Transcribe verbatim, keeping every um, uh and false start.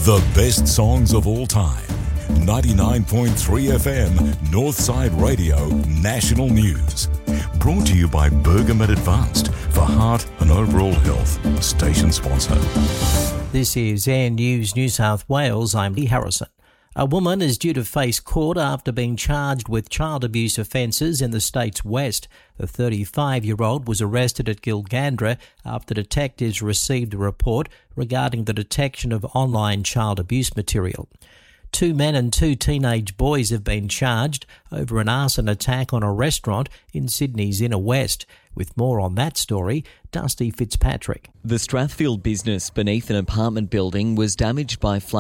The best songs of all time. ninety-nine point three F M, Northside Radio, National News. Brought to you by Bergamet Advanced for heart and overall health. Station sponsor. This is Air News New South Wales. I'm Lee Harrison. A woman is due to face court after being charged with child abuse offences in the state's west. The thirty-five-year-old was arrested at Gilgandra after detectives received a report regarding the detection of online child abuse material. Two men and two teenage boys have been charged over an arson attack on a restaurant in Sydney's inner west. With more on that story, Dusty Fitzpatrick. The Strathfield business beneath an apartment building was damaged by flames.